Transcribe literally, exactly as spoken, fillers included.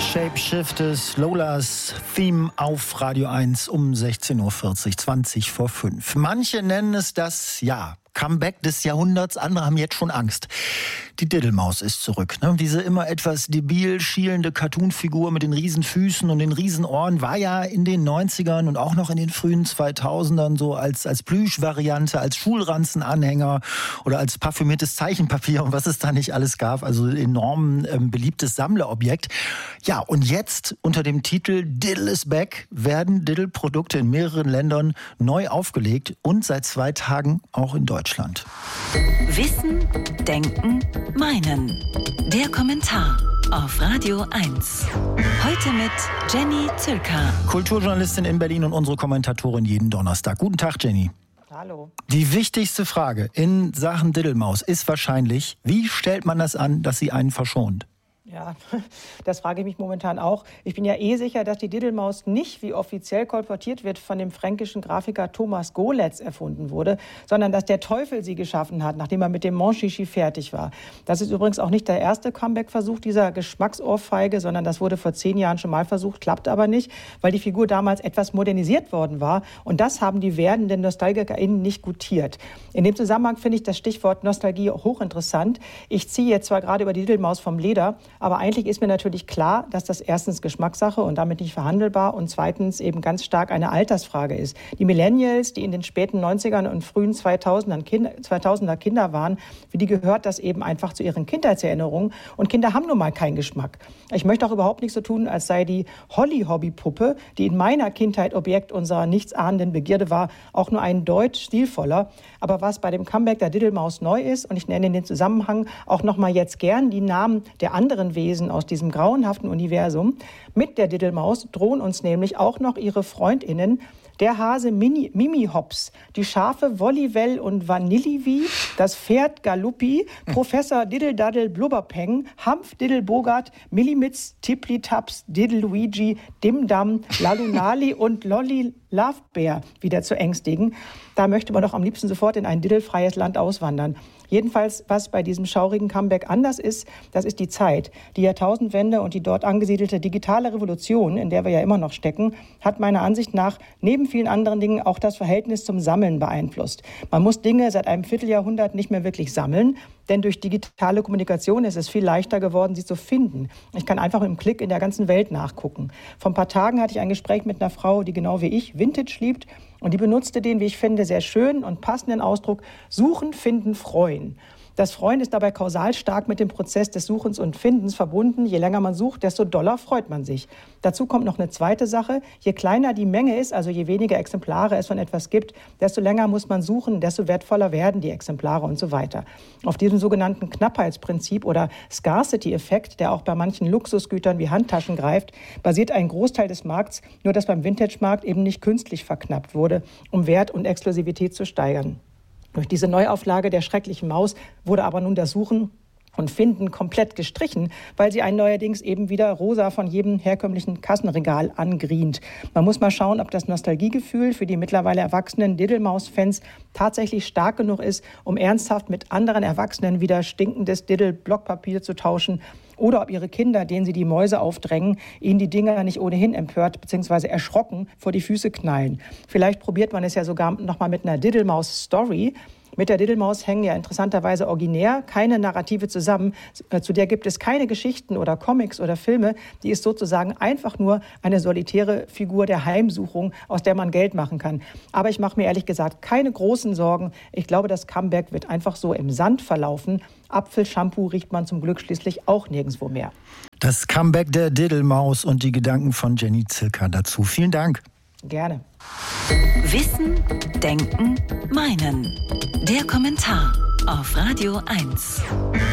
Shapeshifters, Lolas Theme auf Radio eins um sechzehn Uhr vierzig, zwanzig vor fünf. Manche nennen es das, ja, Comeback des Jahrhunderts, andere haben jetzt schon Angst. Die Diddlemaus ist zurück. Ne? Diese immer etwas debil schielende Cartoonfigur mit den Riesenfüßen und den Riesenohren war ja in den neunzigern und auch noch in den frühen zweitausendern so als, als Plüschvariante, als Schulranzenanhänger oder als parfümiertes Zeichenpapier und was es da nicht alles gab. Also enorm ähm, beliebtes Sammlerobjekt. Ja, und jetzt unter dem Titel Diddle is Back werden Diddle-Produkte in mehreren Ländern neu aufgelegt und seit zwei Tagen auch in Deutschland. Wissen, Denken, Meinen. Der Kommentar auf Radio eins. Heute mit Jenny Zülker. Kulturjournalistin in Berlin und unsere Kommentatorin jeden Donnerstag. Guten Tag, Jenny. Hallo. Die wichtigste Frage in Sachen Diddlemaus ist wahrscheinlich, wie stellt man das an, dass sie einen verschont? Ja, das frage ich mich momentan auch. Ich bin ja eh sicher, dass die Diddlemaus nicht, wie offiziell kolportiert wird, von dem fränkischen Grafiker Thomas Golitz erfunden wurde, sondern dass der Teufel sie geschaffen hat, nachdem er mit dem Monchichi fertig war. Das ist übrigens auch nicht der erste Comeback-Versuch dieser Geschmacksohrfeige, sondern das wurde vor zehn Jahren schon mal versucht, klappt aber nicht, weil die Figur damals etwas modernisiert worden war. Und das haben die werdenden NostalgikerInnen nicht gutiert. In dem Zusammenhang finde ich das Stichwort Nostalgie hochinteressant. Ich ziehe jetzt zwar gerade über die Diddlemaus vom Leder, aber eigentlich ist mir natürlich klar, dass das erstens Geschmackssache und damit nicht verhandelbar und zweitens eben ganz stark eine Altersfrage ist. Die Millennials, die in den späten neunzigern und frühen zweitausendern Kinder, zweitausender Kinder waren, für die gehört das eben einfach zu ihren Kindheitserinnerungen. Und Kinder haben nun mal keinen Geschmack. Ich möchte auch überhaupt nicht so tun, als sei die Holly-Hobby-Puppe, die in meiner Kindheit Objekt unserer nichtsahnenden Begierde war, auch nur ein Deut stilvoller. Aber was bei dem Comeback der Diddlemaus neu ist, und ich nenne in den Zusammenhang auch noch mal jetzt gern die Namen der anderen Wesen aus diesem grauenhaften Universum. Mit der Diddlemaus drohen uns nämlich auch noch ihre FreundInnen, der Hase Mini, Mimi Hops, die Schafe Wollywell und Vanillivi, das Pferd Galuppi, Professor Diddle-Daddle Blubberpeng, Hampf Diddle-Bogart, Millimitz, Tippli-Taps, Diddle-Luigi, Dim-Dam, Lalunali und Lolli Lovebear wieder zu ängstigen. Da möchte man doch am liebsten sofort in ein diddlefreies Land auswandern. Jedenfalls, was bei diesem schaurigen Comeback anders ist, das ist die Zeit. Die Jahrtausendwende und die dort angesiedelte digitale Revolution, in der wir ja immer noch stecken, hat meiner Ansicht nach neben vielen anderen Dingen auch das Verhältnis zum Sammeln beeinflusst. Man muss Dinge seit einem Vierteljahrhundert nicht mehr wirklich sammeln, denn durch digitale Kommunikation ist es viel leichter geworden, sie zu finden. Ich kann einfach mit einem Klick in der ganzen Welt nachgucken. Vor ein paar Tagen hatte ich ein Gespräch mit einer Frau, die genau wie ich Vintage liebt. Und die benutzte den, wie ich finde, sehr schönen und passenden Ausdruck Suchen, Finden, Freuen. Das Freuen ist dabei kausal stark mit dem Prozess des Suchens und Findens verbunden. Je länger man sucht, desto doller freut man sich. Dazu kommt noch eine zweite Sache. Je kleiner die Menge ist, also je weniger Exemplare es von etwas gibt, desto länger muss man suchen, desto wertvoller werden die Exemplare und so weiter. Auf diesem sogenannten Knappheitsprinzip oder Scarcity-Effekt, der auch bei manchen Luxusgütern wie Handtaschen greift, basiert ein Großteil des Markts, nur dass beim Vintage-Markt eben nicht künstlich verknappt wurde, um Wert und Exklusivität zu steigern. Durch diese Neuauflage der schrecklichen Maus wurde aber nun das Suchen und Finden komplett gestrichen, weil sie einen neuerdings eben wieder rosa von jedem herkömmlichen Kassenregal angrient. Man muss mal schauen, ob das Nostalgiegefühl für die mittlerweile erwachsenen Diddlemaus-Fans tatsächlich stark genug ist, um ernsthaft mit anderen Erwachsenen wieder stinkendes Diddle-Blockpapier zu tauschen, oder ob ihre Kinder, denen sie die Mäuse aufdrängen, ihnen die Dinger nicht ohnehin empört bzw. erschrocken vor die Füße knallen. Vielleicht probiert man es ja sogar noch mal mit einer Diddlemaus-Story. Mit der Diddlemaus hängen ja interessanterweise originär keine Narrative zusammen. Zu der gibt es keine Geschichten oder Comics oder Filme. Die ist sozusagen einfach nur eine solitäre Figur der Heimsuchung, aus der man Geld machen kann. Aber ich mache mir ehrlich gesagt keine großen Sorgen. Ich glaube, das Comeback wird einfach so im Sand verlaufen. Apfelshampoo riecht man zum Glück schließlich auch nirgendwo mehr. Das Comeback der Diddlemaus und die Gedanken von Jenny Zülker dazu. Vielen Dank. Gerne. Wissen, Denken, Meinen. Der Kommentar auf Radio eins.